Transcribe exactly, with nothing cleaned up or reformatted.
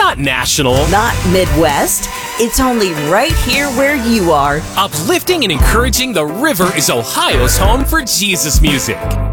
not national, not Midwest. It's only right here where you are. Uplifting and encouraging, the river is Ohio's home for Jesus music.